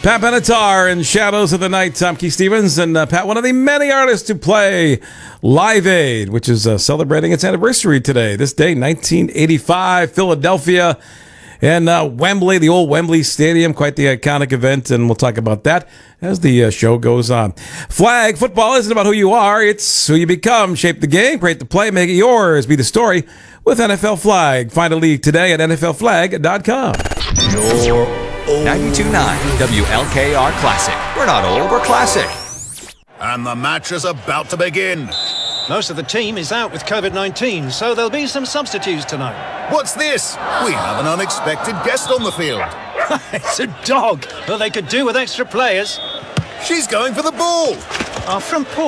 Pat Benatar in Shadows of the Night. I'm Keith Stevens, and Pat, one of the many artists to play Live Aid, which is celebrating its anniversary today. This day, 1985, Philadelphia, and Wembley, the old Wembley Stadium, quite the iconic event, and we'll talk about that as the show goes on. Flag football isn't about who you are, it's who you become. Shape the game, create the play, make it yours. Be the story with NFL Flag. Find a league today at NFLflag.com. 92.9 WLKR Classic. We're not old, we're classic. And the match is about to begin. Most of the team is out with COVID-19, so there'll be some substitutes tonight. What's this? We have an unexpected guest on the field. It's a dog, but they could do with extra players. She's going for the ball. From Paul.